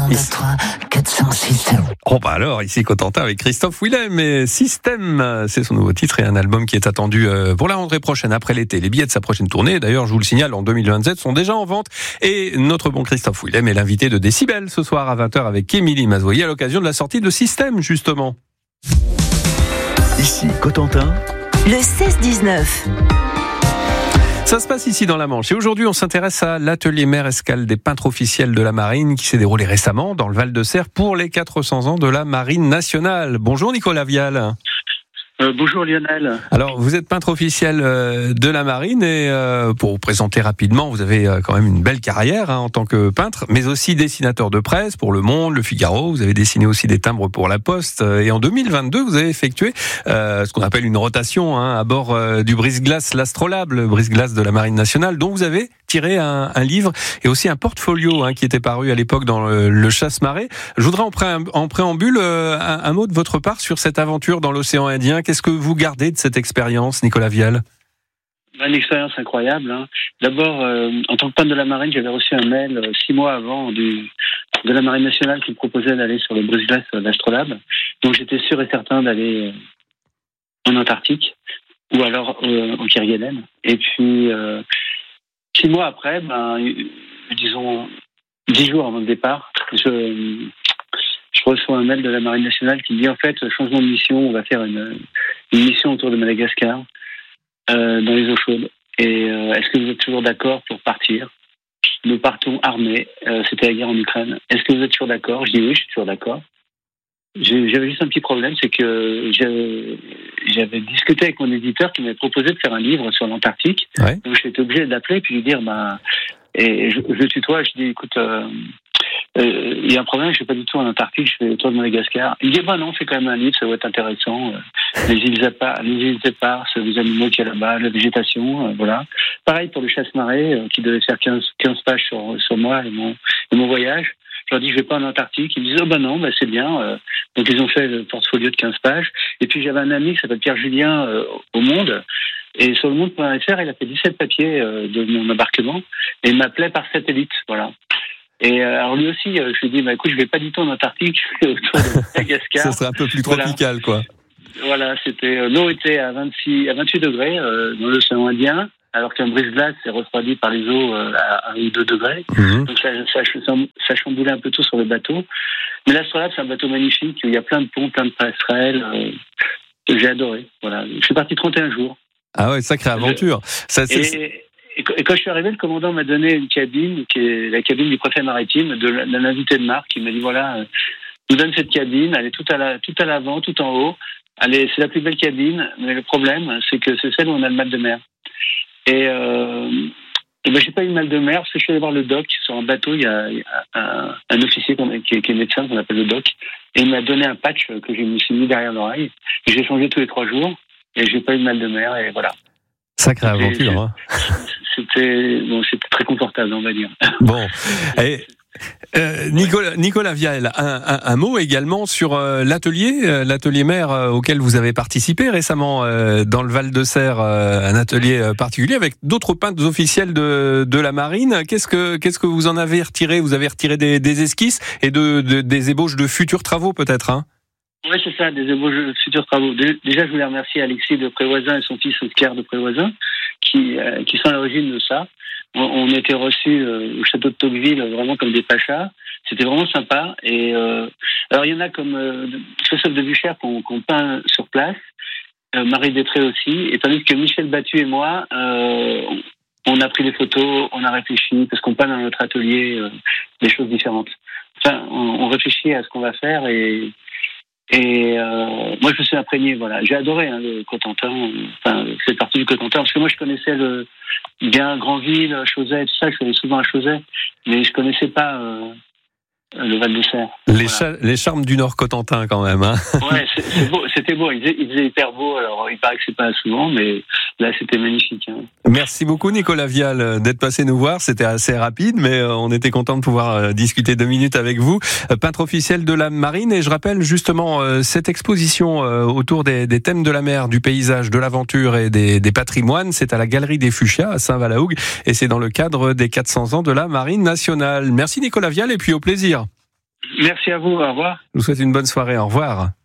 2, 3, 4, 5, 6, 7. Oh bah alors, ici Cotentin avec Christophe Willem et Système, c'est son nouveau titre et un album qui est attendu pour la rentrée prochaine, après l'été. Les billets de sa prochaine tournée, d'ailleurs je vous le signale, en 2027 sont déjà en vente. Et notre bon Christophe Willem est l'invité de Décibel ce soir à 20h avec Émilie Mazoyer à l'occasion de la sortie de Système justement. Ici Cotentin, le 16-19. Ça se passe ici dans la Manche et aujourd'hui on s'intéresse à l'atelier mer escale des peintres officiels de la marine qui s'est déroulé récemment dans le Val-de-Serre pour les 400 ans de la marine nationale. Bonjour Nicolas Vial. Bonjour Lionel. Alors vous êtes peintre officiel de la marine et pour vous présenter rapidement, vous avez quand même une belle carrière en tant que peintre, mais aussi dessinateur de presse pour Le Monde, Le Figaro. Vous avez dessiné aussi des timbres pour La Poste et en 2022 vous avez effectué ce qu'on appelle une rotation à bord du brise-glace l'Astrolabe, le brise-glace de la marine nationale, dont vous avez tiré un livre et aussi un portfolio qui était paru à l'époque dans le Chasse-Marée. Je voudrais en préambule un mot de votre part sur cette aventure dans l'océan Indien. Qu'est-ce que vous gardez de cette expérience, Nicolas Vial ? Une expérience incroyable. D'abord, en tant que peintre de la marine, j'avais reçu un mail 6 mois avant de la marine nationale qui me proposait d'aller sur le brise-glace l'Astrolabe. Donc j'étais sûr et certain d'aller en Antarctique ou alors en Kerguelen. Et puis 6 mois après, disons 10 jours avant le départ, je reçois un mail de la marine nationale qui me dit en fait changement de mission, on va faire une mission autour de Madagascar dans les eaux chaudes. Et est-ce que vous êtes toujours d'accord pour partir ? Nous partons armés. C'était la guerre en Ukraine. Est-ce que vous êtes toujours d'accord ? Je dis oui, je suis toujours d'accord. J'avais juste un petit problème, c'est que j'avais discuté avec mon éditeur qui m'avait proposé de faire un livre sur l'Antarctique. Ouais. Donc j'étais obligé d'appeler et puis lui dire et je tutoie, je dis écoute, il y a un problème, je ne suis pas du tout en Antarctique, je fais le tour de Madagascar. Il dit non, c'est quand même un livre, ça va être intéressant. Les îles éparses, les animaux qu'il y a là-bas, la végétation, voilà. Pareil pour le Chasse-Marée, qui devait faire 15 pages sur moi et mon voyage. Je leur dis je vais pas en Antarctique. Ils me disent non, c'est bien. Donc ils ont fait le portfolio de 15 pages. Et puis j'avais un ami qui s'appelle Pierre Julien au Monde. Et sur le monde.fr, il a fait 17 papiers de mon embarquement et il m'appelait par satellite, voilà. Et alors lui aussi, je lui ai dit écoute, je vais pas du tout en Antarctique, je vais autour de Madagascar. Ça serait un peu plus tropical, quoi. Voilà, c'était l'eau était à 28 degrés dans l'océan Indien. Alors qu'un brise-glace est refroidi par les eaux à 1 ou 2 degrés. Mmh. Donc ça chamboulait un peu tout sur le bateau. Mais l'Astrolabe, c'est un bateau magnifique. Il y a plein de ponts, plein de passerelles. Que j'ai adoré. Voilà. Je suis parti 31 jours. Ah ouais, sacrée aventure. Et quand je suis arrivé, le commandant m'a donné une cabine, qui est la cabine du préfet maritime, d'un invité de marque. Il m'a dit, voilà, je vous donne cette cabine, elle est tout à l'avant, tout en haut. C'est la plus belle cabine, mais le problème, c'est que c'est celle où on a le mal de mer. Et j'ai pas eu mal de mer parce que je suis allé voir le doc sur un bateau. Il y a un officier qui est médecin qu'on appelle le doc et il m'a donné un patch que je me suis mis derrière l'oreille. J'ai changé tous les 3 jours et j'ai pas eu de mal de mer et voilà. Sacrée aventure. C'était très confortable, on va dire. Bon. Et Nicolas Vial, un mot également sur l'atelier mer auquel vous avez participé récemment dans le Val-de-Serre, un atelier particulier avec d'autres peintres officiels de la marine. Qu'est-ce que vous en avez retiré ? Vous avez retiré des esquisses et des ébauches de futurs travaux peut-être, Oui, c'est ça, des ébauches de futurs travaux. Déjà, je voulais remercier Alexis de Prévoisin et son fils Oscar de Prévoisin qui sont à l'origine de ça. On était reçus au château de Tocqueville vraiment comme des pachas. C'était vraiment sympa. Et alors il y en a comme Christophe de Buchère qu'on peint sur place, Marie Détré aussi. Et tandis que Michel Battu et moi, on a pris des photos, on a réfléchi parce qu'on peint dans notre atelier des choses différentes. Enfin, on réfléchit à ce qu'on va faire et moi je me suis imprégné, voilà. J'ai adoré le Cotentin, cette partie du Cotentin, parce que moi je connaissais bien Granville, Chauzet, tout ça, je suis allé souvent à Chauzet, mais je connaissais pas le Val-de-Serre. Les charmes du Nord Cotentin quand même. Ouais, c'est beau, c'était beau, il faisait hyper beau, alors il paraît que c'est pas souvent, mais là c'était magnifique. Merci beaucoup Nicolas Vial d'être passé nous voir, c'était assez rapide, mais on était content de pouvoir discuter 2 minutes avec vous. Peintre officiel de la marine, et je rappelle justement cette exposition autour des thèmes de la mer, du paysage, de l'aventure et des patrimoines, c'est à la Galerie des Fuchsias à Saint-Valahougue, et c'est dans le cadre des 400 ans de la marine nationale. Merci Nicolas Vial et puis au plaisir. Merci à vous, au revoir. Je vous souhaite une bonne soirée, au revoir.